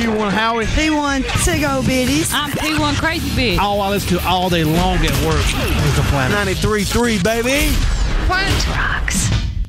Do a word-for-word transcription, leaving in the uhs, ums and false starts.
P one Howie. P one Tig Old Bitties. I'm P one Crazy Bitch. All I listen to all day long at work is the Planet. ninety-three point three, baby. Planet Rocks.